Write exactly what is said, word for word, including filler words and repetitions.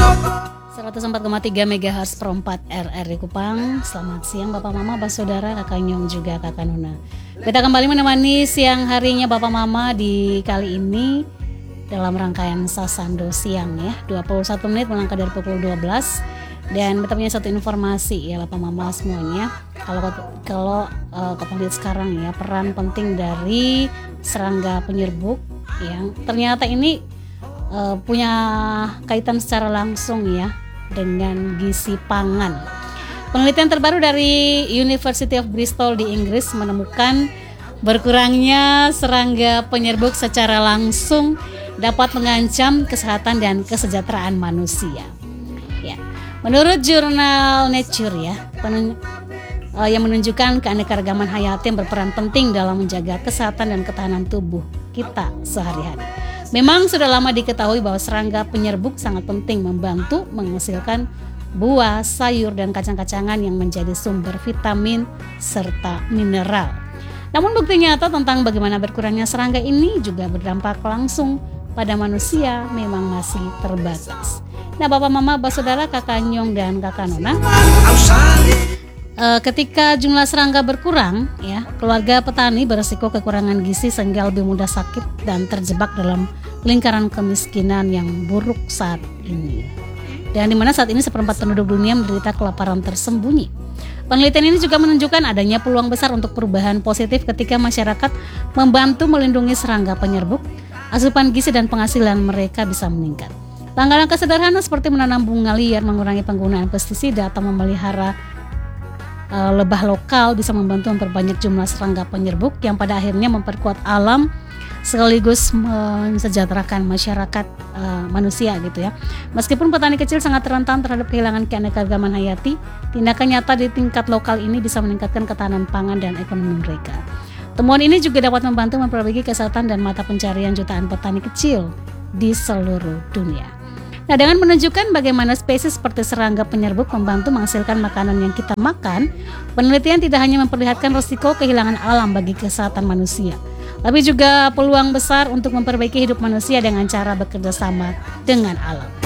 seratus empat koma tiga megahertz per empat R R I Kupang. Selamat siang Bapak Mama, Bapak Saudara, Kakak Nyong juga Kakak Nuna. Kita kembali menemani siang harinya Bapak Mama di kali ini dalam rangkaian Sasando Siang ya, dua puluh satu menit melangkah dari pukul dua belas. Dan kita punya satu informasi ya Bapak Mama semuanya. Kalau kalau uh, kita lihat sekarang ya, peran penting dari serangga penyerbuk yang ternyata ini uh, punya kaitan secara langsung ya dengan gizi pangan. Penelitian terbaru dari University of Bristol di Inggris menemukan berkurangnya serangga penyerbuk secara langsung dapat mengancam kesehatan dan kesejahteraan manusia. Ya, menurut jurnal Nature ya, penun- uh, yang menunjukkan keanekaragaman hayati yang berperan penting dalam menjaga kesehatan dan ketahanan tubuh kita sehari-hari. Memang sudah lama diketahui bahwa serangga penyerbuk sangat penting membantu menghasilkan buah, sayur, dan kacang-kacangan yang menjadi sumber vitamin serta mineral. Namun bukti nyata tentang bagaimana berkurangnya serangga ini juga berdampak langsung pada manusia memang masih terbatas. Nah Bapak Mama, Bapak Saudara, Kakak Nyong dan Kakak Nona, e, ketika jumlah serangga berkurang ya, keluarga petani beresiko kekurangan gizi sehingga lebih mudah sakit dan terjebak dalam lingkaran kemiskinan yang buruk saat ini. Dan di mana saat ini seperempat penduduk dunia menderita kelaparan tersembunyi. Penelitian ini juga menunjukkan adanya peluang besar untuk perubahan positif ketika masyarakat membantu melindungi serangga penyerbuk, asupan gizi dan penghasilan mereka bisa meningkat. Langkah-langkah sederhana seperti menanam bunga liar, mengurangi penggunaan pestisida atau memelihara uh, lebah lokal bisa membantu memperbanyak jumlah serangga penyerbuk yang pada akhirnya memperkuat alam sekaligus mensejahterakan masyarakat uh, manusia gitu ya. Meskipun petani kecil sangat rentan terhadap kehilangan keanekaragaman hayati, tindakan nyata di tingkat lokal ini bisa meningkatkan ketahanan pangan dan ekonomi mereka. Temuan ini juga dapat membantu memperbaiki kesehatan dan mata pencarian jutaan petani kecil di seluruh dunia. Nah, dengan menunjukkan bagaimana spesies seperti serangga penyerbuk membantu menghasilkan makanan yang kita makan, penelitian tidak hanya memperlihatkan risiko kehilangan alam bagi kesehatan manusia, tapi juga peluang besar untuk memperbaiki hidup manusia dengan cara bekerja sama dengan alam.